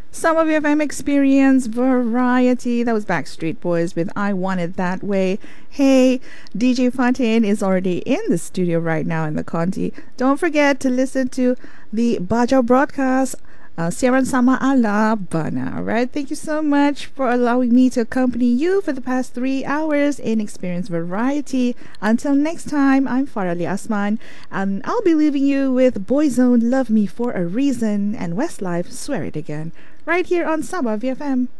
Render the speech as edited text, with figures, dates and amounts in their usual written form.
Some of you FM experience variety. That was Backstreet Boys with I Want It That Way. Hey, DJ Fontaine is already in the studio right now in the Conti. Don't forget to listen to the Baja broadcast. Siaran Sama Ala Bana. Alright, thank you so much for allowing me to accompany you for the past 3 hours in Experience Variety. Until next time, I'm Farali Asman, and I'll be leaving you with Boyzone Love Me for a Reason and Westlife Swear It Again, right here on Sabah VFM.